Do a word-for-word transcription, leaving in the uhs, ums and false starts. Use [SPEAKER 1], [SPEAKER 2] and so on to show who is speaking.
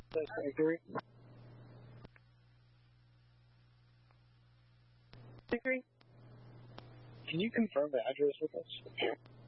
[SPEAKER 1] twenty-three. twenty-three. Can you confirm the address with us?